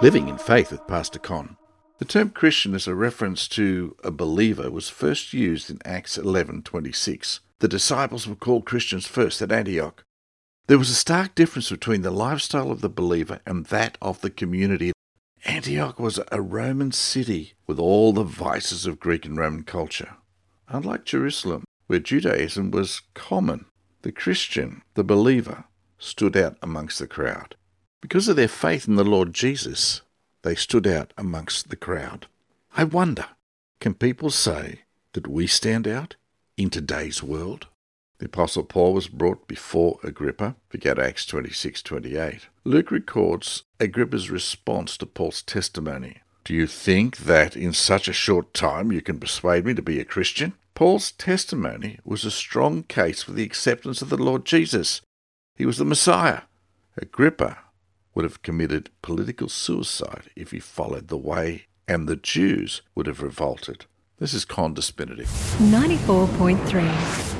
Living in Faith with Pastor Con. The term Christian as a reference to a believer was first used in Acts 11:26. The disciples were called Christians first at Antioch. There was a stark difference between the lifestyle of the believer and that of the community. Antioch was a Roman city with all the vices of Greek and Roman culture. Unlike Jerusalem, where Judaism was common, the Christian, the believer, stood out amongst the crowd. Because of their faith in the Lord Jesus, they stood out amongst the crowd. I wonder, can people say that we stand out in today's world? The Apostle Paul was brought before Agrippa, forget Acts 26:28. Luke records Agrippa's response to Paul's testimony. Do you think that in such a short time you can persuade me to be a Christian? Paul's testimony was a strong case for the acceptance of the Lord Jesus. He was the Messiah. Agrippa would have committed political suicide if he followed the way, and the Jews would have revolted. This is Con Definitive. 94.3